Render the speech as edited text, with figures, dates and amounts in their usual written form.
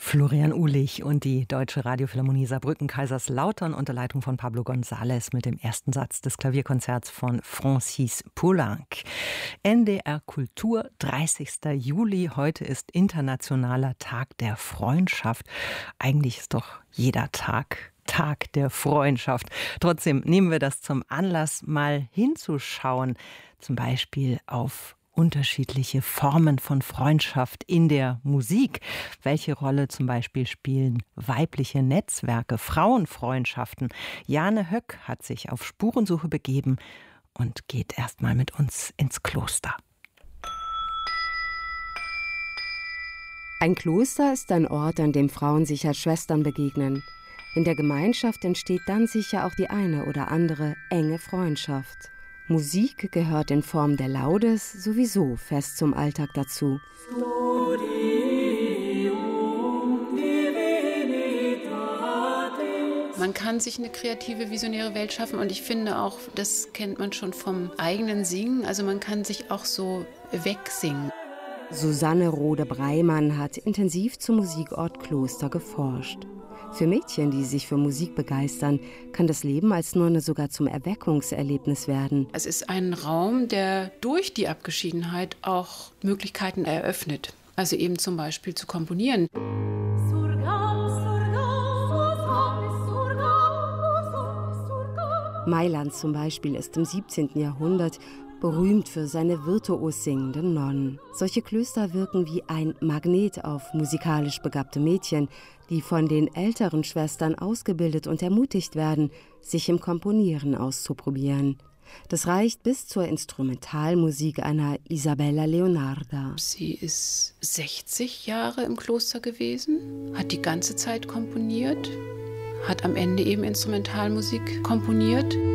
Florian Uhlich und die Deutsche Radiophilharmonie Saarbrücken-Kaiserslautern unter Leitung von Pablo González mit dem ersten Satz des Klavierkonzerts von Francis Poulenc. NDR Kultur, 30. Juli. Heute ist Internationaler Tag der Freundschaft. Eigentlich ist doch jeder Tag der Freundschaft. Trotzdem nehmen wir das zum Anlass, mal hinzuschauen, zum Beispiel auf unterschiedliche Formen von Freundschaft in der Musik. Welche Rolle zum Beispiel spielen weibliche Netzwerke, Frauenfreundschaften? Jane Höck hat sich auf Spurensuche begeben und geht erstmal mit uns ins Kloster. Ein Kloster ist ein Ort, an dem Frauen sich als Schwestern begegnen. In der Gemeinschaft entsteht dann sicher auch die eine oder andere enge Freundschaft. Musik gehört in Form der Laudes sowieso fest zum Alltag dazu. Man kann sich eine kreative, visionäre Welt schaffen und ich finde auch, das kennt man schon vom eigenen Singen, also man kann sich auch so wegsingen. Susanne Rode-Breimann hat intensiv zum Musikort Kloster geforscht. Für Mädchen, die sich für Musik begeistern, kann das Leben als Nonne sogar zum Erweckungserlebnis werden. Es ist ein Raum, der durch die Abgeschiedenheit auch Möglichkeiten eröffnet. Also eben zum Beispiel zu komponieren. Mailand zum Beispiel ist im 17. Jahrhundert berühmt für seine virtuos singenden Nonnen. Solche Klöster wirken wie ein Magnet auf musikalisch begabte Mädchen, die von den älteren Schwestern ausgebildet und ermutigt werden, sich im Komponieren auszuprobieren. Das reicht bis zur Instrumentalmusik einer Isabella Leonarda. Sie ist 60 Jahre im Kloster gewesen, hat die ganze Zeit komponiert, hat am Ende eben Instrumentalmusik komponiert.